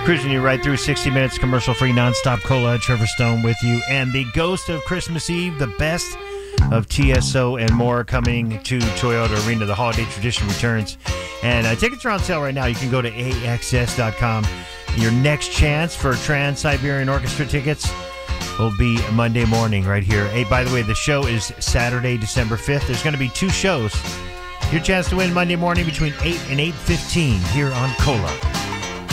Cruising you right through 60 minutes, commercial-free, nonstop cola. Trevor Stone with you. And the Ghost of Christmas Eve, the best of TSO and more, coming to Toyota Arena. The holiday tradition returns. And tickets are on sale right now. You can go to AXS.com. Your next chance for Trans-Siberian Orchestra tickets will be Monday morning right here. Hey, by the way, the show is Saturday, December 5th. There's going to be 2 shows. Your chance to win Monday morning between 8 and 8:15 here on Cola.